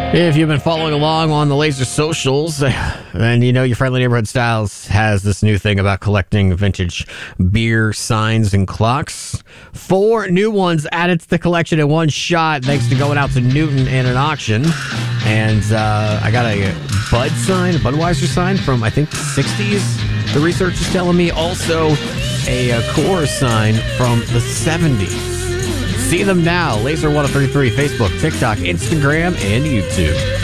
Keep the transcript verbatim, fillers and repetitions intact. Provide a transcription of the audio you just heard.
If you've been following along on the Laser socials, then you know your friendly neighborhood Styles has this new thing about collecting vintage beer signs and clocks. Four new ones added to the collection in one shot, thanks to going out to Newton in an auction. And uh, I got a Bud sign, a Budweiser sign from, I think, the sixties. The research is telling me also a, a Coors sign from the seventies. See them now. Laser one oh three three, Facebook, TikTok, Instagram, and YouTube.